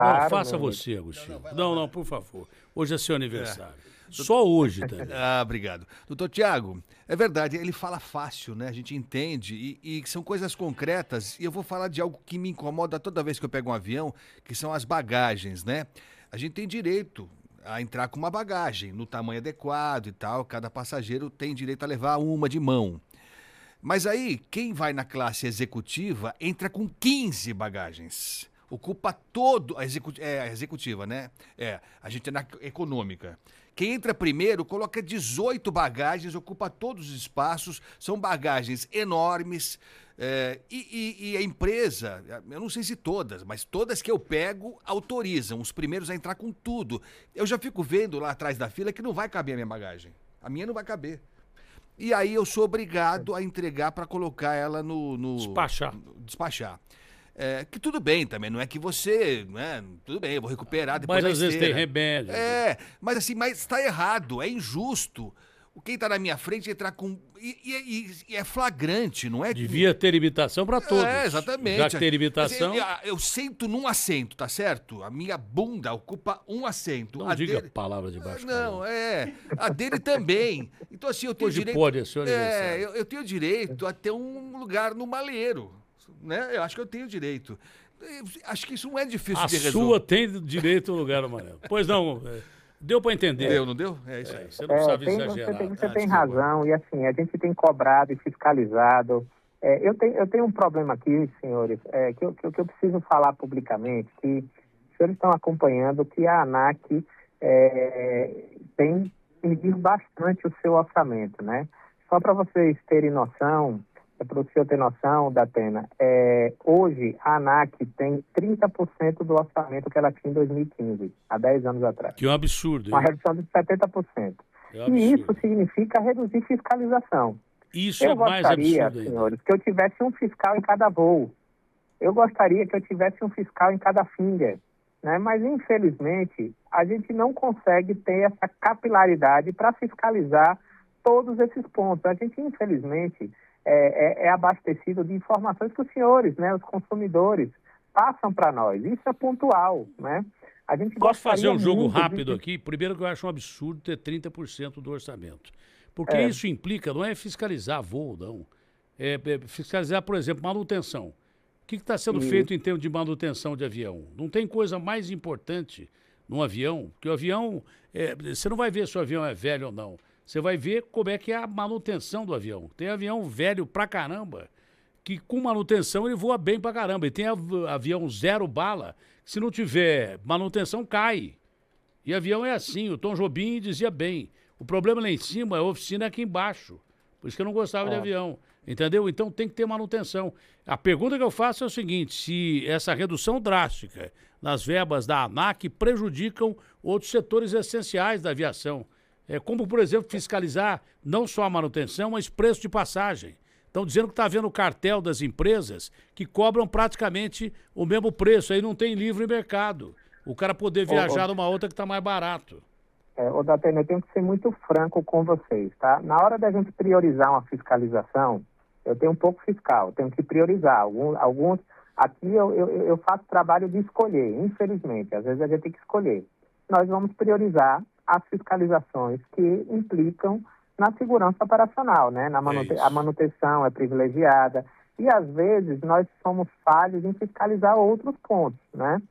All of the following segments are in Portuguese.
Não, aniversário. faça você, Agostinho. Não, por favor. Hoje é seu aniversário. Só hoje também. Obrigado. Doutor Tiago, é verdade, ele fala fácil, né? A gente entende e são coisas concretas. E eu vou falar de algo que me incomoda toda vez que eu pego um avião, que são as bagagens, né? A gente tem direito a entrar com uma bagagem no tamanho adequado e tal. Cada passageiro tem direito a levar uma de mão. Mas aí, quem vai na classe executiva entra com 15 bagagens. Ocupa todo... A executiva, né? A gente é na econômica. Quem entra primeiro coloca 18 bagagens, ocupa todos os espaços, são bagagens enormes. E a empresa, eu não sei se todas, mas todas que eu pego autorizam os primeiros a entrar com tudo. Eu já fico vendo lá atrás da fila que não vai caber a minha bagagem. A minha não vai caber. E aí eu sou obrigado a entregar para colocar ela no... Despachar. Que tudo bem também, não é que você... Né, tudo bem, eu vou recuperar depois. Mas às vezes tem remédio. Mas assim, está errado, é injusto. Quem está na minha frente entrar com... E é flagrante, não é? Devia ter limitação para todos. Exatamente. Já que tem limitação... Eu sento num assento, tá certo? A minha bunda ocupa um assento. Não diga palavra de baixo. Não, a dele também. Então assim, eu tenho Hoje direito... pode, senhor aniversário. Eu tenho direito a ter um lugar no maleiro, né? Eu acho que eu tenho direito. Acho que isso não é difícil de resolver. A sua tem direito ao lugar no amarelo. Pois não... Deu para entender. Deu, não deu? É isso aí. Você não sabe exagerar. Você tem razão, e assim, a gente tem cobrado e fiscalizado. Eu tenho um problema aqui, senhores, que eu preciso falar publicamente, que os senhores estão acompanhando que a ANAC tem medido bastante o seu orçamento, né? Só para vocês terem noção, para o senhor ter noção, Datena, hoje a ANAC tem 30% do orçamento que ela tinha em 2015, há 10 anos atrás. Que é um absurdo. Uma redução de 70%. E isso significa reduzir fiscalização. Isso é mais absurdo ainda. Eu gostaria, senhores, que eu tivesse um fiscal em cada voo. Eu gostaria que eu tivesse um fiscal em cada finger, né? Mas, infelizmente, a gente não consegue ter essa capilaridade para fiscalizar todos esses pontos. A gente, infelizmente... É abastecido de informações que os senhores, né, os consumidores, passam para nós. Isso é pontual, né? A gente Posso fazer um jogo rápido aqui? Primeiro que eu acho um absurdo ter 30% do orçamento. Porque isso implica, não é fiscalizar voo, não. É fiscalizar, por exemplo, manutenção. O que está sendo feito em termos de manutenção de avião? Não tem coisa mais importante num avião, porque o avião, você não vai ver se o avião é velho ou não. Você vai ver como é que é a manutenção do avião. Tem avião velho pra caramba, que com manutenção ele voa bem pra caramba. E tem avião zero bala, que se não tiver manutenção, cai. E avião é assim, o Tom Jobim dizia bem. O problema lá em cima, a oficina é aqui embaixo. Por isso que eu não gostava de avião. Entendeu? Então tem que ter manutenção. A pergunta que eu faço é o seguinte, se essa redução drástica nas verbas da ANAC prejudicam outros setores essenciais da aviação. Como, por exemplo, fiscalizar não só a manutenção, mas preço de passagem. Estão dizendo que está havendo cartel das empresas que cobram praticamente o mesmo preço. Aí não tem livre mercado. O cara poder viajar numa outra que está mais barato. Datena, eu tenho que ser muito franco com vocês, tá? Na hora da gente priorizar uma fiscalização, eu tenho um pouco fiscal, eu tenho que priorizar. Alguns aqui eu faço trabalho de escolher, infelizmente. Às vezes a gente tem que escolher. Nós vamos priorizar as fiscalizações que implicam na segurança operacional, né? A manutenção é privilegiada e, às vezes, nós somos falhos em fiscalizar outros pontos, né?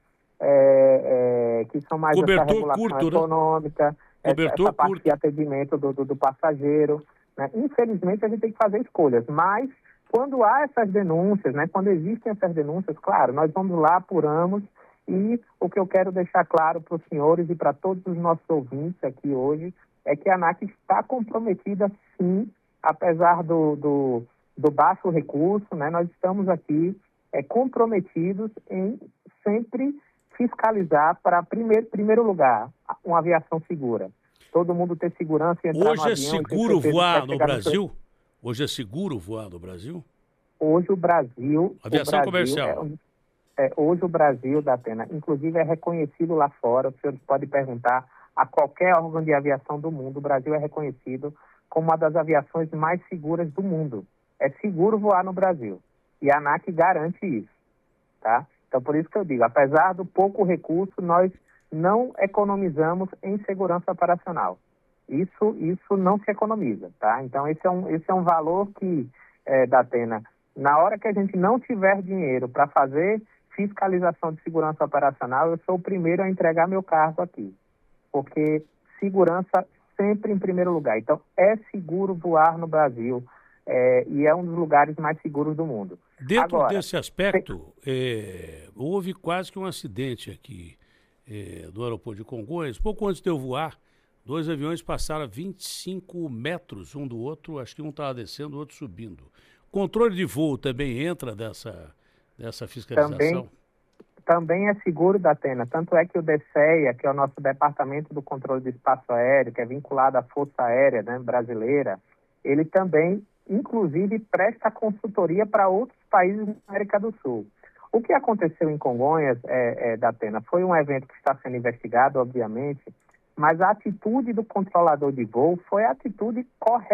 Que são mais essa regulação econômica, essa parte de atendimento do passageiro, né? Infelizmente, a gente tem que fazer escolhas, mas quando há essas denúncias, né? Quando existem essas denúncias, claro, nós vamos lá, apuramos. E o que eu quero deixar claro para os senhores e para todos os nossos ouvintes aqui hoje é que a ANAC está comprometida, sim, apesar do baixo recurso, né? Nós estamos aqui comprometidos em sempre fiscalizar para, primeiro lugar, uma aviação segura. Todo mundo ter segurança e entrar no avião. Hoje é seguro voar no Brasil? Hoje é seguro voar no Brasil? Hoje o Brasil... Aviação comercial. Hoje o Brasil, Datena, inclusive é reconhecido lá fora, os senhores podem perguntar a qualquer órgão de aviação do mundo, o Brasil é reconhecido como uma das aviações mais seguras do mundo. É seguro voar no Brasil. E a ANAC garante isso, tá? Então, por isso que eu digo, apesar do pouco recurso, nós não economizamos em segurança operacional. Isso não se economiza, tá? Então, esse é um valor que, Datena, na hora que a gente não tiver dinheiro para fazer fiscalização de segurança operacional, eu sou o primeiro a entregar meu cargo aqui, porque segurança sempre em primeiro lugar. Então, é seguro voar no Brasil e é um dos lugares mais seguros do mundo. Dentro Agora, desse aspecto, houve quase que um acidente aqui do aeroporto de Congonhas. Pouco antes de eu voar, 2 aviões passaram a 25 metros um do outro, acho que um estava descendo, o outro subindo. Controle de voo também entra dessa fiscalização? Também é seguro, Datena. Tanto é que o DSEA, que é o nosso Departamento do Controle do Espaço Aéreo, que é vinculado à Força Aérea, né, brasileira, ele também, inclusive, presta consultoria para outros países da América do Sul. O que aconteceu em Congonhas, Datena, foi um evento que está sendo investigado, obviamente, mas a atitude do controlador de voo foi a atitude correta.